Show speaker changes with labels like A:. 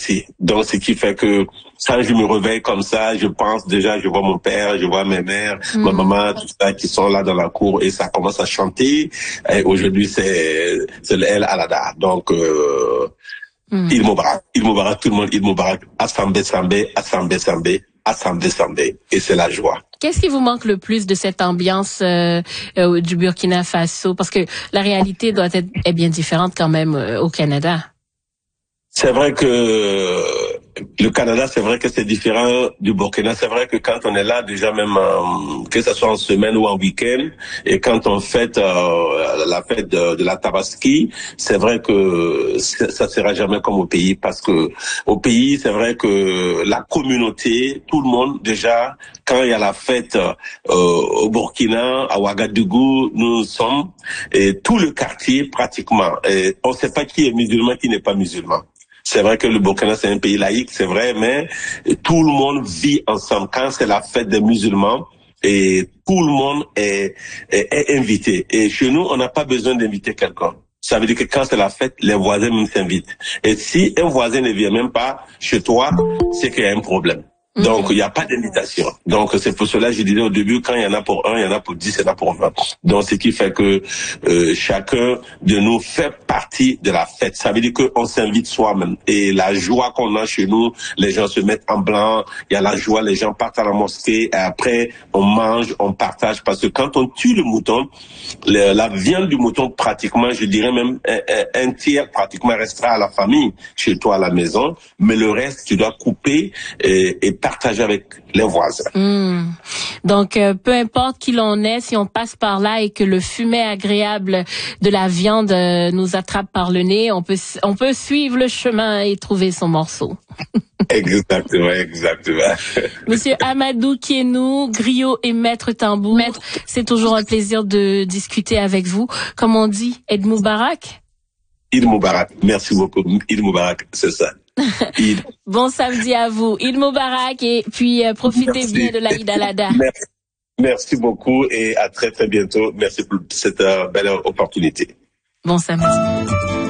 A: ici. Donc, ce qui fait que quand je me réveille comme ça, je pense déjà, je vois mon père, je vois mes mères, ma maman, tout ça, qui sont là dans la cour et ça commence à chanter. Et aujourd'hui, c'est le El Alada. Donc, il Moubarak, tout le monde, il Moubarak, Assemblée, Sambé, Assemblée, Sambé, Assemblée, Sambé. Et c'est la joie.
B: Qu'est-ce qui vous manque le plus de cette ambiance du Burkina Faso? Parce que la réalité est bien différente quand même au Canada.
A: C'est vrai que le Canada, c'est vrai que c'est différent du Burkina. C'est vrai que quand on est là, déjà même, que ce soit en semaine ou en week-end, et quand on fête la fête de la Tabaski, c'est vrai que ça sera jamais comme au pays, parce que au pays, c'est vrai que la communauté, tout le monde, déjà, quand il y a la fête au Burkina, à Ouagadougou, nous sommes, et tout le quartier pratiquement, et on ne sait pas qui est musulman, qui n'est pas musulman. C'est vrai que le Burkina, c'est un pays laïque, c'est vrai, mais tout le monde vit ensemble. Quand c'est la fête des musulmans, et tout le monde est invité. Et chez nous, on n'a pas besoin d'inviter quelqu'un. Ça veut dire que quand c'est la fête, les voisins même s'invitent. Et si un voisin ne vient même pas chez toi, c'est qu'il y a un problème. Donc, il n'y a pas d'invitation. Donc, c'est pour cela que je disais au début, quand il y en a pour 1, il y en a pour 10, il y en a pour 20. Donc, ce qui fait que chacun de nous fait partie de la fête. Ça veut dire qu'on s'invite soi-même. Et la joie qu'on a chez nous, les gens se mettent en blanc, il y a la joie, les gens partent à la mosquée, et après, on mange, on partage. Parce que quand on tue le mouton, la viande du mouton, pratiquement, je dirais même un tiers pratiquement restera à la famille, chez toi à la maison. Mais le reste, tu dois couper et partager avec les voisins.
B: Donc, peu importe qui l'on est, si on passe par là et que le fumet agréable de la viande nous attrape par le nez, on peut suivre le chemin et trouver son morceau.
A: Exactement.
B: Monsieur Amadou Kienou, griot et maître tambour, c'est toujours un plaisir de discuter avec vous. Comme on dit, Eid Moubarak?
A: Eid Moubarak, merci beaucoup. Eid Moubarak, c'est ça.
B: Bon samedi à vous. Eid Moubarak et puis profitez bien de l'Aïd Alada.
A: Merci beaucoup et à très très bientôt. Merci pour cette belle opportunité.
B: Bon samedi.